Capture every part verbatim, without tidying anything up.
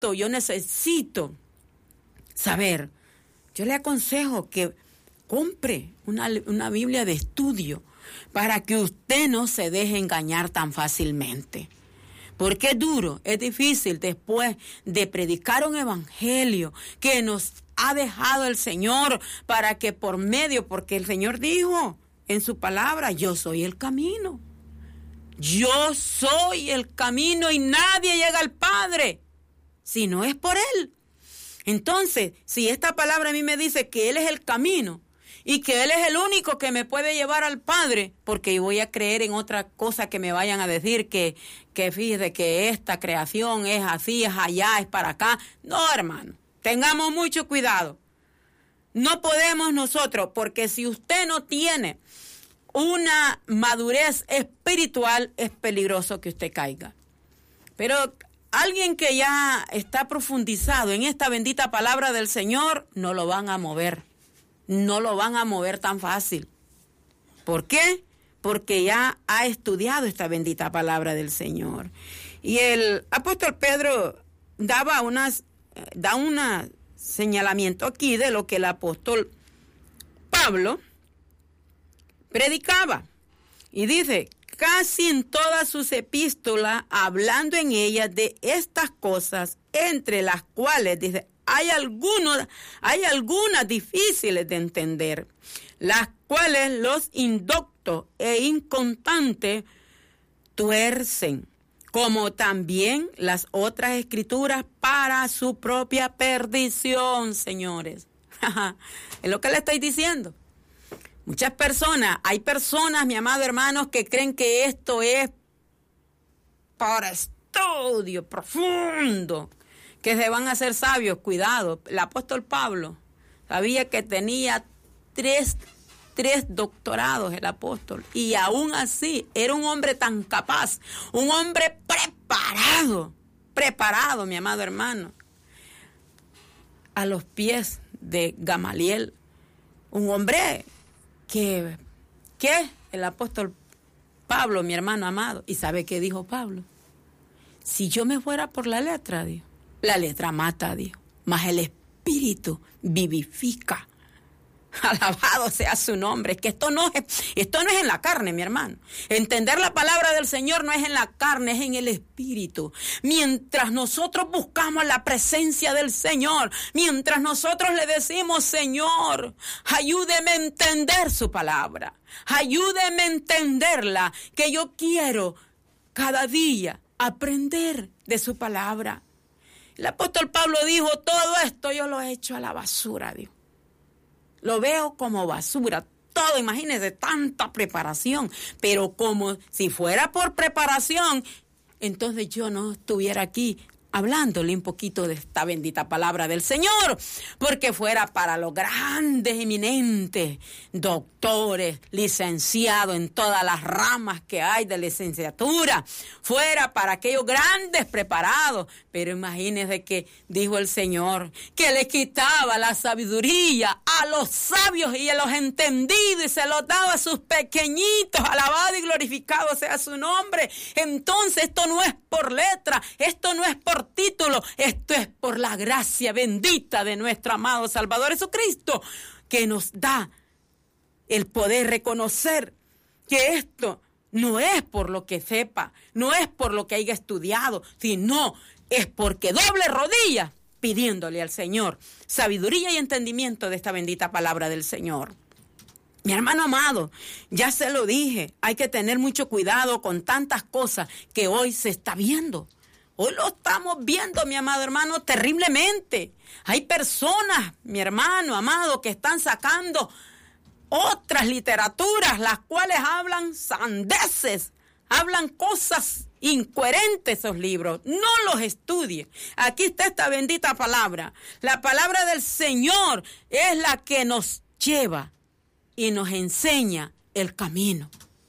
esto yo necesito saber, yo le aconsejo que compre una, una Biblia de estudio para que usted no se deje engañar tan fácilmente. Porque es duro, es difícil después de predicar un evangelio que nos ha dejado el Señor para que por medio, porque el Señor dijo en su palabra, yo soy el camino. Yo soy el camino y nadie llega al Padre si no es por Él. Entonces, si esta palabra a mí me dice que Él es el camino y que Él es el único que me puede llevar al Padre, porque voy a creer en otra cosa que me vayan a decir que, que fíjese que esta creación es así, es allá, es para acá. No, hermano, tengamos mucho cuidado. No podemos nosotros, porque si usted no tiene una madurez espiritual, es peligroso que usted caiga. Pero alguien que ya está profundizado en esta bendita palabra del Señor, no lo van a mover. No lo van a mover tan fácil. ¿Por qué? Porque ya ha estudiado esta bendita palabra del Señor. Y el apóstol Pedro daba unas, da un señalamiento aquí de lo que el apóstol Pablo predicaba. Y dice, casi en todas sus epístolas, hablando en ellas de estas cosas, entre las cuales, dice, hay algunos, hay algunas difíciles de entender, las cuales los indoctos e inconstantes tuercen, como también las otras escrituras para su propia perdición, señores. Es lo que le estoy diciendo. Muchas personas, hay personas, mi amado hermanos, que creen que esto es para estudio profundo, que se van a hacer sabios. Cuidado, el apóstol Pablo sabía que tenía tres, tres doctorados el apóstol, y aún así era un hombre tan capaz, un hombre preparado, preparado, mi amado hermano, a los pies de Gamaliel, un hombre que, que el apóstol Pablo, mi hermano amado, ¿y sabe qué dijo Pablo? Si yo me fuera por la letra, dijo, la letra mata, dijo, mas el espíritu vivifica. Alabado sea su nombre. Es que esto no es, esto no es en la carne, mi hermano. Entender la palabra del Señor no es en la carne, es en el espíritu. Mientras nosotros buscamos la presencia del Señor, mientras nosotros le decimos, Señor, ayúdeme a entender su palabra, ayúdeme a entenderla, que yo quiero cada día aprender de su palabra. El apóstol Pablo dijo, todo esto yo lo he hecho a la basura, dijo. Lo veo como basura, todo, imagínense, tanta preparación, pero como si fuera por preparación, entonces yo no estuviera aquí hablándole un poquito de esta bendita palabra del Señor, porque fuera para los grandes, eminentes doctores, licenciados en todas las ramas que hay de licenciatura, fuera para aquellos grandes preparados, pero imagínense que dijo el Señor, que le quitaba la sabiduría a los sabios y a los entendidos y se los daba a sus pequeñitos, alabado y glorificado sea su nombre. Entonces esto no es por letra, esto no es por título, esto es por la gracia bendita de nuestro amado Salvador Jesucristo, que nos da el poder reconocer que esto no es por lo que sepa, no es por lo que haya estudiado, sino es porque doble rodilla pidiéndole al Señor sabiduría y entendimiento de esta bendita palabra del Señor. Mi hermano amado, ya se lo dije, hay que tener mucho cuidado con tantas cosas que hoy se está viendo. Hoy lo estamos viendo, mi amado hermano, terriblemente. Hay personas, mi hermano amado, que están sacando otras literaturas, las cuales hablan sandeces, hablan cosas incoherentes esos libros. No los estudie. Aquí está esta bendita palabra. La palabra del Señor es la que nos lleva y nos enseña el camino.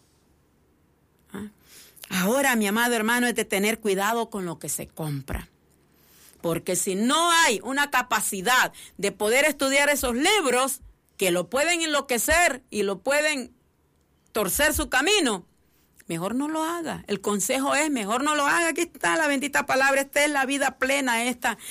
¿Ah? Ahora, mi amado hermano, es de tener cuidado con lo que se compra. Porque si no hay una capacidad de poder estudiar esos libros que lo pueden enloquecer y lo pueden torcer su camino, mejor no lo haga. El consejo es, mejor no lo haga. Aquí está la bendita palabra, esta es la vida plena esta.